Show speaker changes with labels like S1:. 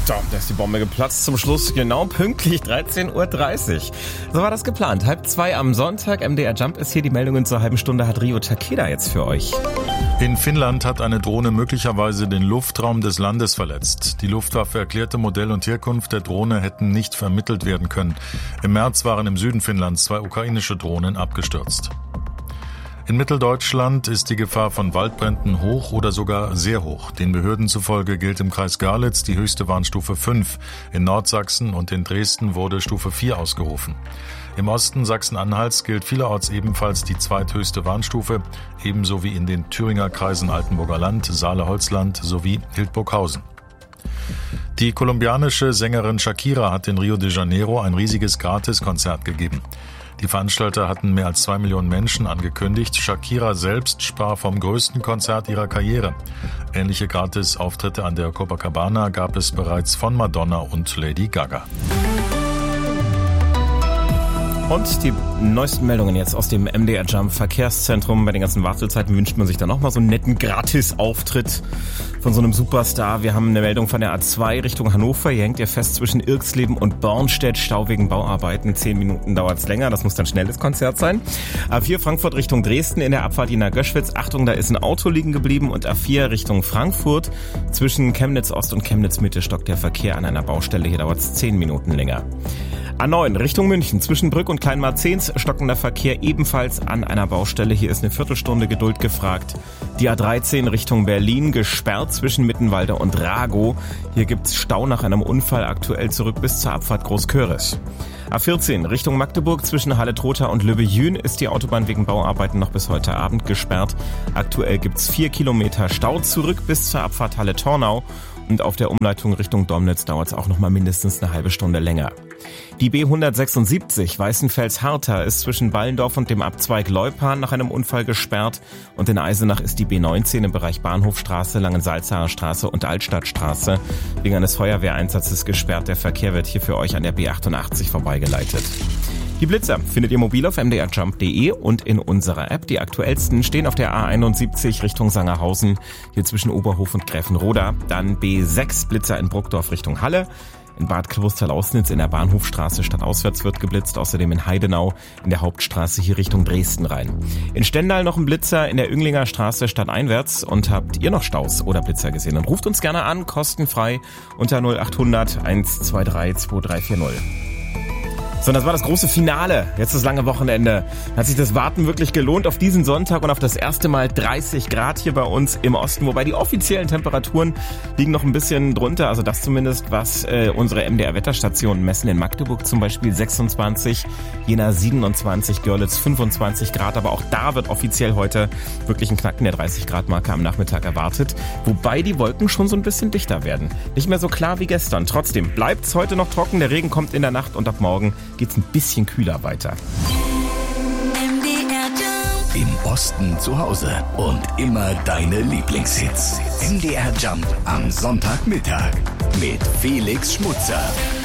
S1: Da ist die Bombe geplatzt zum Schluss, genau pünktlich 13.30 Uhr. So war das geplant. 1:30 am Sonntag. MDR Jump ist hier. Die Meldungen zur halben Stunde hat Rio Takeda jetzt für euch.
S2: In Finnland hat eine Drohne möglicherweise den Luftraum des Landes verletzt. Die Luftwaffe erklärte, Modell und Herkunft der Drohne hätten nicht vermittelt werden können. Im März waren im Süden Finnlands 2 ukrainische Drohnen abgestürzt. In Mitteldeutschland ist die Gefahr von Waldbränden hoch oder sogar sehr hoch. Den Behörden zufolge gilt im Kreis Görlitz die höchste Warnstufe 5. In Nordsachsen und in Dresden wurde Stufe 4 ausgerufen. Im Osten Sachsen-Anhalts gilt vielerorts ebenfalls die zweithöchste Warnstufe, ebenso wie in den Thüringer Kreisen Altenburger Land, Saale-Holzland sowie Hildburghausen. Die kolumbianische Sängerin Shakira hat in Rio de Janeiro ein riesiges Gratiskonzert gegeben. Die Veranstalter hatten mehr als 2 Millionen Menschen angekündigt. Shakira selbst sprach vom größten Konzert ihrer Karriere. Ähnliche Gratis-Auftritte an der Copacabana gab es bereits von Madonna und Lady Gaga.
S1: Und die neuesten Meldungen jetzt aus dem MDR Jump Verkehrszentrum. Bei den ganzen Wartezeiten wünscht man sich dann nochmal so einen netten Gratis-Auftritt von so einem Superstar. Wir haben eine Meldung von der A2 Richtung Hannover. Hier hängt ihr fest zwischen Irxleben und Bornstedt. Stau wegen Bauarbeiten. 10 Minuten dauert's länger. Das muss dann schnelles Konzert sein. A4 Frankfurt Richtung Dresden in der Abfahrt Jena Göschwitz. Achtung, da ist ein Auto liegen geblieben. Und A4 Richtung Frankfurt. Zwischen Chemnitz Ost und Chemnitz Mitte stockt der Verkehr an einer Baustelle. Hier dauert's 10 Minuten länger. A9 Richtung München. Zwischen Brück und Kleinmarzens stockender Verkehr ebenfalls an einer Baustelle. Hier ist eine Viertelstunde Geduld gefragt. Die A13 Richtung Berlin gesperrt zwischen Mittenwalde und Ragow. Hier gibt's Stau nach einem Unfall, aktuell zurück bis zur Abfahrt Großköris. A14 Richtung Magdeburg zwischen Halle-Trotha und Lübbe-Jühn ist die Autobahn wegen Bauarbeiten noch bis heute Abend gesperrt. Aktuell gibt's 4 Kilometer Stau zurück bis zur Abfahrt Halle-Tornau. Und auf der Umleitung Richtung Domnitz dauert es auch noch mal mindestens eine halbe Stunde länger. Die B176 Weißenfels-Hartha ist zwischen Ballendorf und dem Abzweig Leupan nach einem Unfall gesperrt. Und in Eisenach ist die B19 im Bereich Bahnhofstraße, Langensalzacher Straße und Altstadtstraße wegen eines Feuerwehreinsatzes gesperrt. Der Verkehr wird hier für euch an der B88 vorbeigeleitet. Die Blitzer findet ihr mobil auf mdrjump.de und in unserer App. Die aktuellsten stehen auf der A71 Richtung Sangerhausen, hier zwischen Oberhof und Gräfenroda. Dann B6 Blitzer in Bruckdorf Richtung Halle. In Bad Klosters-Lausnitz in der Bahnhofstraße stadtauswärts wird geblitzt. Außerdem in Heidenau in der Hauptstraße hier Richtung Dresden rein. In Stendal noch ein Blitzer in der Önglinger Straße stadteinwärts. Und habt ihr noch Staus oder Blitzer gesehen? Dann ruft uns gerne an, kostenfrei unter 0800 123 2340. So, und das war das große Finale. Jetzt das lange Wochenende. Hat sich das Warten wirklich gelohnt auf diesen Sonntag und auf das erste Mal 30 Grad hier bei uns im Osten. Wobei die offiziellen Temperaturen liegen noch ein bisschen drunter. Also das zumindest, was unsere MDR-Wetterstationen messen. In Magdeburg zum Beispiel 26, Jena 27, Görlitz 25 Grad. Aber auch da wird offiziell heute wirklich ein Knacken der 30-Grad-Marke am Nachmittag erwartet. Wobei die Wolken schon so ein bisschen dichter werden. Nicht mehr so klar wie gestern. Trotzdem bleibt's heute noch trocken. Der Regen kommt in der Nacht und ab morgen geht's ein bisschen kühler weiter.
S3: Im Osten zu Hause und immer deine Lieblingshits. MDR Jump am Sonntagmittag mit Felix Schmutzer.